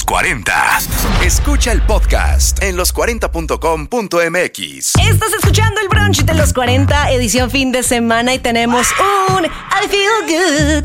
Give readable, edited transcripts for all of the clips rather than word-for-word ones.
40. Escucha el podcast en los40.com.mx. Estás escuchando el brunch de los 40, edición fin de semana, y tenemos un I Feel Good.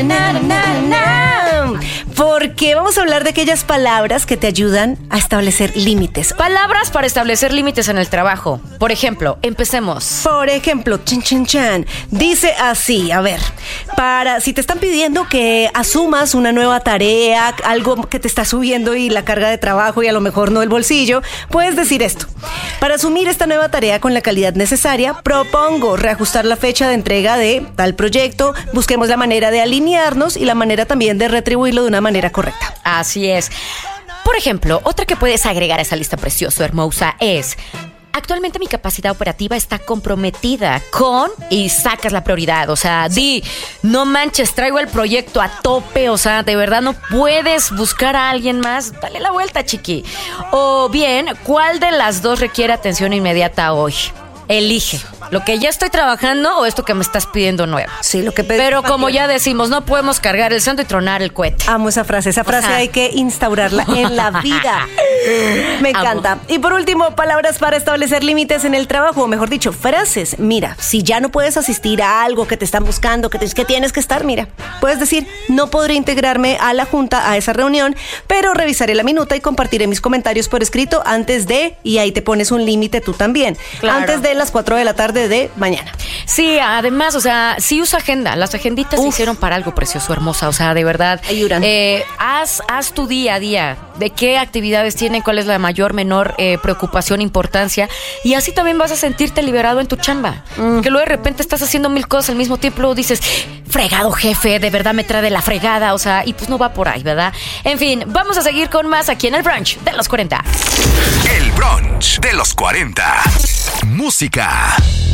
Porque vamos a hablar de aquellas palabras que te ayudan a establecer límites. Palabras para establecer límites en el trabajo. Por ejemplo, empecemos. Por ejemplo, chan. Dice así, a ver, si te están pidiendo que asumas una nueva tarea, algo que te está subiendo y la carga de trabajo y a lo mejor no el bolsillo, puedes decir esto: para asumir esta nueva tarea con la calidad necesaria, propongo reajustar la fecha de entrega de tal proyecto, busquemos la manera de alinearnos y la manera también de retribuirlo de una manera correcta. Así es. Por ejemplo, otra que puedes agregar a esa lista preciosa, hermosa, es: actualmente mi capacidad operativa está comprometida con... y sacas la prioridad. O sea, no manches, traigo el proyecto a tope. O sea, de verdad no puedes buscar a alguien más. Dale la vuelta, chiqui. O bien, ¿cuál de las dos requiere atención inmediata hoy? Elige. ¿Lo que ya estoy trabajando o esto que me estás pidiendo nuevo? Sí, lo que Pero como ya decimos, no podemos cargar el santo y tronar el cohete. Amo esa frase. Esa frase hay que instaurarla en la vida. Me encanta. Y por último, palabras para establecer límites en el trabajo, o mejor dicho, frases. Mira, si ya no puedes asistir a algo que te están buscando, que tienes que estar, mira, puedes decir: no podré integrarme a la junta, a esa reunión, pero revisaré la minuta y compartiré mis comentarios por escrito antes de... y ahí te pones un límite tú también. Claro. Antes de las 4 de la tarde de mañana. Sí, además, o sea, sí usa agenda. Las agenditas se hicieron para algo precioso, hermosa. O sea, de verdad. Ayudan. Haz tu día a día. De qué actividades tienen, cuál es la mayor, menor preocupación, importancia. Y así también vas a sentirte liberado en tu chamba. Que luego de repente estás haciendo 1000 cosas al mismo tiempo. Luego dices: fregado, jefe, de verdad me trae de la fregada. O sea, y pues no va por ahí, ¿verdad? En fin, vamos a seguir con más aquí en el brunch de los 40. El brunch de los 40. Música.